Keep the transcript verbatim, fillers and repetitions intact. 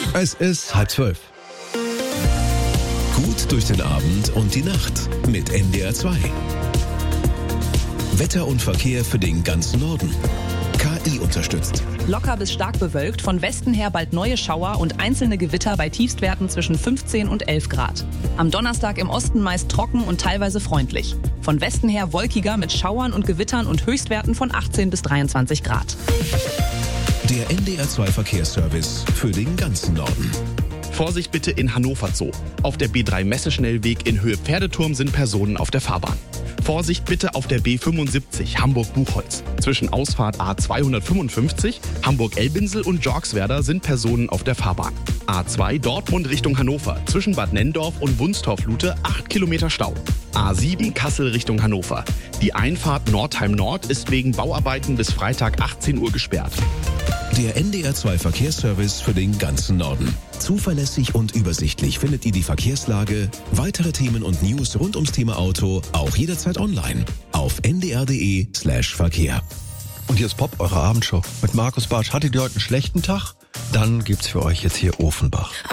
Es ist halb zwölf. Gut durch den Abend und die Nacht mit N D R zwei. Wetter und Verkehr für den ganzen Norden. K I unterstützt. Locker bis stark bewölkt, von Westen her bald neue Schauer und einzelne Gewitter bei Tiefstwerten zwischen fünfzehn und elf Grad. Am Donnerstag im Osten meist trocken und teilweise freundlich. Von Westen her wolkiger mit Schauern und Gewittern und Höchstwerten von achtzehn bis dreiundzwanzig Grad. Der N D R zwei Verkehrsservice für den ganzen Norden. Vorsicht bitte in Hannover Zoo. Auf der B drei Messeschnellweg in Höhe Pferdeturm sind Personen auf der Fahrbahn. Vorsicht bitte auf der B fünfundsiebzig Hamburg-Buchholz. Zwischen Ausfahrt A zweihundertfünfundfünfzig, Hamburg-Elbinsel und Jorxwerder sind Personen auf der Fahrbahn. A zwei Dortmund Richtung Hannover. Zwischen Bad Nenndorf und Wunstorf-Lute acht Kilometer Stau. A sieben Kassel Richtung Hannover. Die Einfahrt Nordheim Nord ist wegen Bauarbeiten bis Freitag achtzehn Uhr gesperrt. Der N D R zwei Verkehrsservice für den ganzen Norden. Zuverlässig und übersichtlich findet ihr die Verkehrslage, weitere Themen und News rund ums Thema Auto auch jederzeit online auf n d r punkt d e slash verkehr. Und hier ist Pop, eure Abendshow mit Markus Bartsch. Hattet ihr heute einen schlechten Tag? Dann gibt's für euch jetzt hier Ofenbach.